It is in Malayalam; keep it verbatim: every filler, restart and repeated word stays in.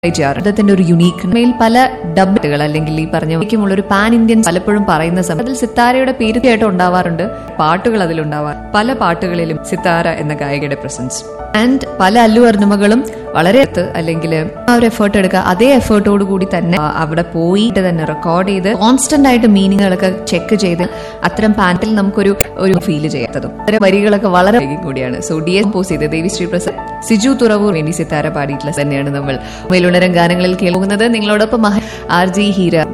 ചെയ്യാറുണ്ട് ഒരു യുണീക്ക് മെയിൽ പല ഡബ്ബുകൾ അല്ലെങ്കിൽ ഈ പറഞ്ഞ ഒരു പാൻ ഇന്ത്യൻ പലപ്പോഴും പറയുന്ന സമയത്ത് അതിൽ സിത്താരയുടെ പേര് കേട്ട് ഉണ്ടാവാറുണ്ട്. പാട്ടുകൾ അതിലുണ്ടാവാറ് പല പാട്ടുകളിലും സിത്താര എന്ന ഗായികയുടെ പ്രസൻസ് ആൻഡ് പല അല്ലു അർണുമകളും വളരെ അല്ലെങ്കിൽ ആ ഒരു എഫേർട്ട് എടുക്കുക അതേ എഫേർട്ടോട് കൂടി തന്നെ അവിടെ പോയിട്ട് തന്നെ റെക്കോർഡ് ചെയ്ത് കോൺസ്റ്റന്റ് ആയിട്ട് മീനിങ്ങുകളൊക്കെ ചെക്ക് ചെയ്ത് അത്തരം പാനൽ നമുക്കൊരു ഒരു ഫീൽ ചെയ്യാത്തതും അത്തരം വരികളൊക്കെ വളരെ കൂടിയാണ്. സോ ഡി എസ് പോസ് ചെയ്ത് ദേവിശ്രീ പ്രസാദ് സിജു തുറവൂർ വേണ്ടി സിത്താര പാടിയിട്ടുള്ള തന്നെയാണ് നമ്മൾ മേലുണരം ഗാനങ്ങളിൽ കേൾക്കുന്നത്. നിങ്ങളോടൊപ്പം ആർ ജി ഹീര